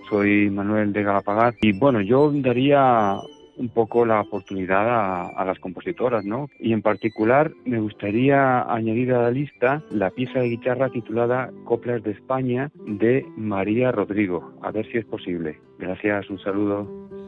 soy Manuel de Galapagar y bueno, yo daría un poco la oportunidad a las compositoras, ¿no? Y en particular me gustaría añadir a la lista la pieza de guitarra titulada Coplas de España de María Rodrigo. A ver si es posible. Gracias, un saludo.